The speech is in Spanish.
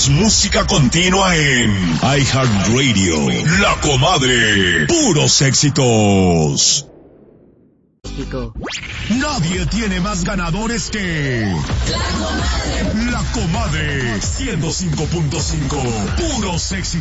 más música continua en iHeartRadio. La Comadre. Puros éxitos. Nadie tiene más ganadores que La Comadre 105.5. Puros éxitos.